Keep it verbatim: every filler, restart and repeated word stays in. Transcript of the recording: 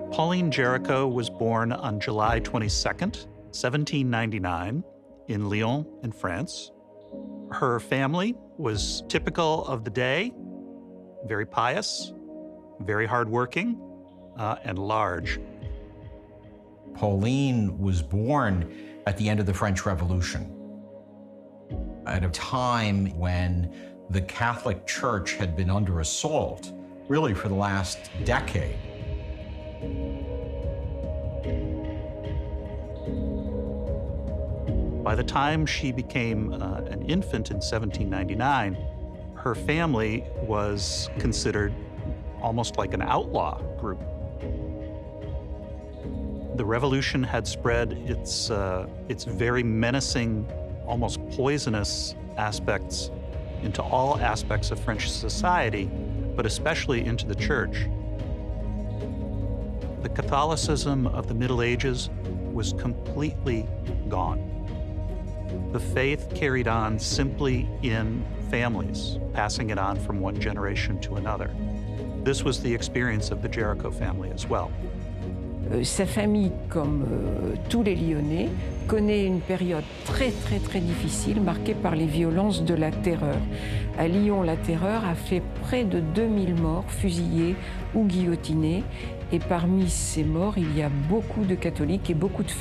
Pauline Jaricot was born on July twenty-second, seventeen ninety-nine, in Lyon, in France. Her family was typical of the day, very pious, very hardworking, uh, and large. Pauline was born at the end of the French Revolution, at a time when the Catholic Church had been under assault, really for the last decade. By the time she became uh, an infant in seventeen ninety-nine, her family was considered almost like an outlaw group. The revolution had spread its, uh, its very menacing, almost poisonous aspects into all aspects of French society, but especially into the church. The Catholicism of the Middle Ages was completely gone. The faith carried on simply in families, passing it on from one generation to another. This was the experience of the Jaricot family as well. Euh, sa famille, comme euh, tous les Lyonnais, connaît une période très très très difficile marquée par les violences de la terreur. À Lyon, la terreur a fait près de deux mille morts fusillés ou guillotinés, et parmi ces morts, il y a beaucoup de catholiques et beaucoup de